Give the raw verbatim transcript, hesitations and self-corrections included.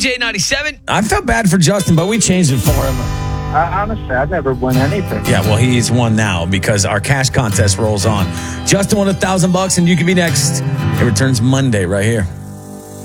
J ninety-seven. I felt bad for Justin, but we changed it for him. I, honestly, I never win anything. Yeah, well, he's won now because our cash contest rolls on. Justin won a thousand bucks, and you can be next. It returns Monday right here.